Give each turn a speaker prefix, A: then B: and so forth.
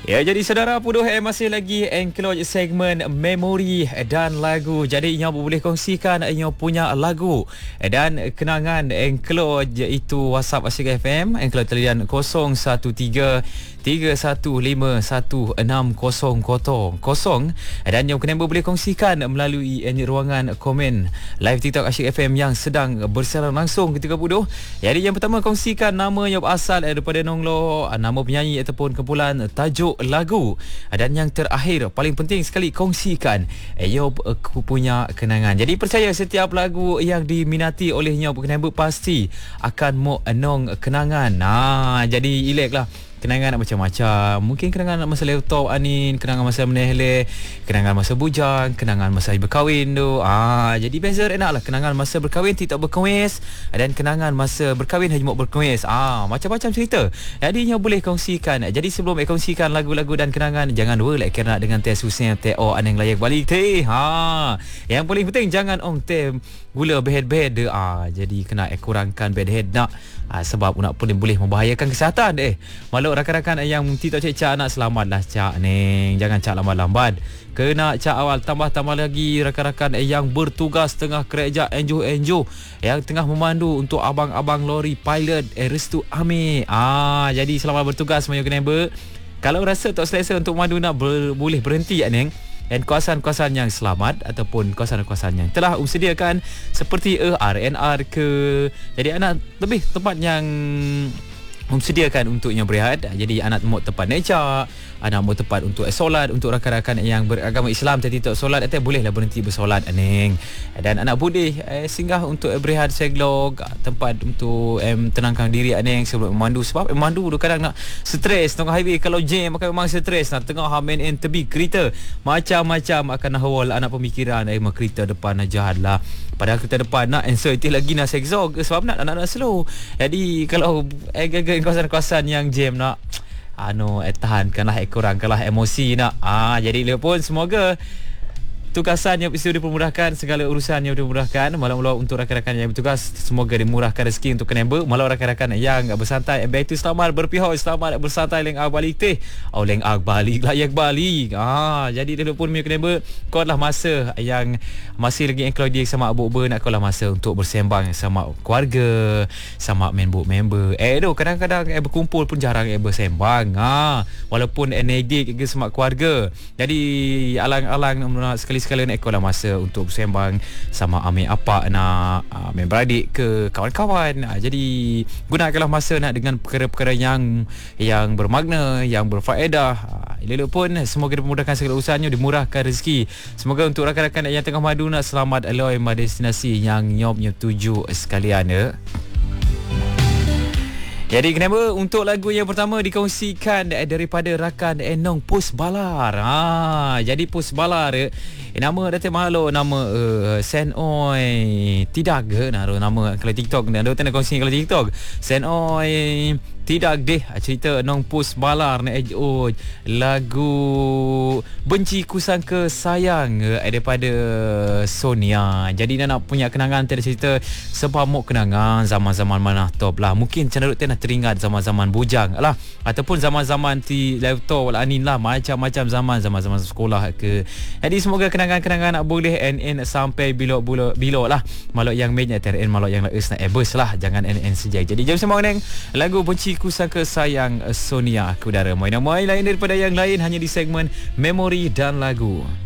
A: Ya, jadi saudara Puduh masih lagi enclose segmen memori dan lagu. Jadi inyo boleh kongsikan inyo punya lagu dan kenangan enclose iaitu WhatsApp Asyik FM enclose talian 0133151600 dan yang kena boleh kongsikan melalui ruangan komen live TikTok Asyik FM yang sedang bersiaran langsung ketika Puduh. Jadi yang pertama kongsikan nama yang berasal daripada Nonglo, nama penyanyi ataupun kumpulan, tajuk lagu, dan yang terakhir paling penting sekali kongsikan aku punya kenangan. Jadi percaya setiap lagu yang diminati olehnya Nyob pasti akan mau enong kenangan. Jadi ileklah kenangan macam-macam. Mungkin kenangan masa laptop anin, kenangan masa menehle, kenangan masa bujang, kenangan masa berkahwin tu. Jadi beza enaklah kenangan masa berkahwin tidak berkuis dan kenangan masa berkahwin hanya mau berkuis. Macam-macam cerita. Jadi yang boleh kongsikan. Jadi sebelum kongsikan lagu-lagu dan kenangan, jangan lupa kena dengan teh susun teh aneng layak balik teh. Yang paling penting jangan teh gula behed-behed. Jadi kena kurangkan behed nak. Sebab nak pun boleh membahayakan kesihatan. Malu rakan-rakan yang tidak cak nak selamatlah cak neng. Jangan cak lambat-lambat. Kena cak awal. Tambah-tambah lagi rakan-rakan yang bertugas tengah kerja enjo yang tengah memandu untuk abang-abang lori pilot Restu Amir. Jadi selamat bertugas semuanya kena. Kalau rasa tak selesa untuk memandu nak boleh berhenti neng. Dan kawasan-kawasan yang selamat ataupun kawasan-kawasan yang telah sediakan seperti RNR ke. Jadi anak lebih tempat yang sediakan untuk yang berehat. Jadi anak mau tempat necak, anak mau tempat untuk solat, untuk rakan-rakan yang beragama Islam tadi tak solat, bolehlah berhenti bersolat neng. Dan anak boleh singgah untuk berehat seglog, tempat untuk tenangkan diri neng sebelum memandu. Sebab memandu kadang nak stres tengah highway. Kalau jam memang stres nak tengah main tepi kereta, macam-macam akan hawal anak pemikiran kereta depan jahat lah. Padahal kereta depan nak anxiety lagi nak segzog sebab nak slow. Jadi kalau kawasan-kawasan yang jam nak tahankanlah kurangkanlah emosi nak. Jadi dia pun semoga tugasan yang bisa dipermudahkan, segala urusan yang dipermudahkan. Malam-malam untuk rakan-rakan yang bertugas, semoga dimurahkan rezeki untuk kenapa. Malam rakan-rakan yang bersantai, itu selamat berpihak, selamat bersantai leng balik teh. Leng balik layak balik. Jadi dia pun punya kenapa. Kau lah masa yang masih lagi engkau dia sama abu-abu, nak kau lah masa untuk bersembang sama keluarga, sama member. Kadang-kadang berkumpul pun jarang bersembang. Walaupun energi ke sama keluarga. Jadi alang-alang sekali nak ikutlah masa untuk bersembang sama ambil apa nak main beradik ke kawan-kawan. Jadi gunakanlah masa nak dengan perkara-perkara yang bermakna, yang berfaedah. Elok pun semoga dimudahkan segala urusannya, dimurahkan rezeki. Semoga untuk rakan-rakan yang tengah madu nak selamat aloi destinasi yang nyop tuju sekalian Jadi kenapa untuk lagu yang pertama dikongsikan daripada rakan Enong Pusbalar. Jadi Pusbalar nama datuk malu nama Senoi tidak nama kalau TikTok ada tanda kongsi kalau TikTok Senoi tidak deh cerita Nong Pusbalar lagu Benci Ku Sangka Sayang daripada Sonia. Jadi dia nak punya kenangan tiada cerita sepamuk kenangan zaman-zaman mana top lah. Mungkin cenderung nak teringat zaman-zaman bujang lah ataupun zaman-zaman di laptop anin lah, macam-macam zaman sekolah ke. Jadi semoga kenangan-kenangan nak boleh NN sampai bilok lah. Malok yang mainnya TRN, malok yang nak ebus lah, jangan NN sejai. Jadi jom semua neng lagu Benci Ku Sangka Sayang Sonia ke udara. Main lain daripada yang lain hanya di segmen memori dan lagu.